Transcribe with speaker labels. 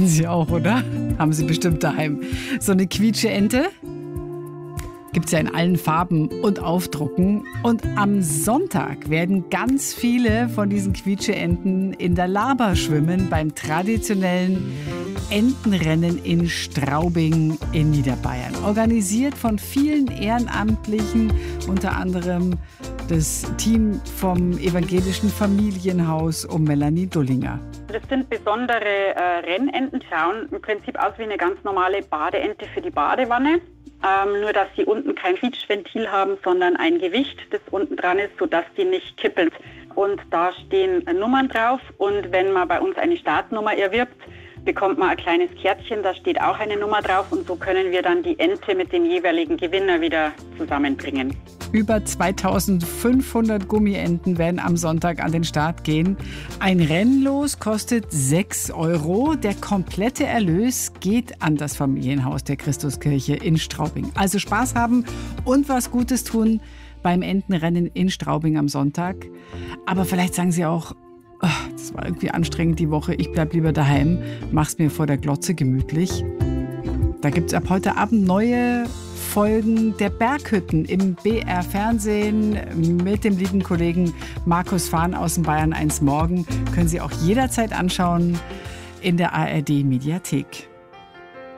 Speaker 1: Sie auch, oder? Haben Sie bestimmt daheim. So eine Quietsche-Ente gibt es ja in allen Farben und Aufdrucken. Und am Sonntag werden ganz viele von diesen Quietsche-Enten in der Laber schwimmen beim traditionellen Entenrennen in Straubing in Niederbayern. Organisiert von vielen Ehrenamtlichen, unter anderem das Team vom Evangelischen Familienhaus um Melanie Dullinger.
Speaker 2: Das sind besondere Rennenten, schauen im Prinzip aus wie eine ganz normale Badeente für die Badewanne. Nur, dass sie unten kein Quietschventil haben, sondern ein Gewicht, das unten dran ist, sodass die nicht kippelt. Und da stehen Nummern drauf. Und wenn man bei uns eine Startnummer erwirbt, bekommt man ein kleines Kärtchen, da steht auch eine Nummer drauf. Und so können wir dann die Ente mit dem jeweiligen Gewinner wieder zusammenbringen.
Speaker 1: Über 2500 Gummienten werden am Sonntag an den Start gehen. Ein Rennlos kostet 6 €. Der komplette Erlös geht an das Familienhaus der Christuskirche in Straubing. Also Spaß haben und was Gutes tun beim Entenrennen in Straubing am Sonntag. Aber vielleicht sagen Sie auch, oh, das war irgendwie anstrengend die Woche, ich bleib lieber daheim, mach's mir vor der Glotze gemütlich. Da gibt's ab heute Abend neue Folgen der Berghütten im BR-Fernsehen mit dem lieben Kollegen Markus Fahn aus dem Bayern 1 Morgen. Können Sie auch jederzeit anschauen in der ARD-Mediathek.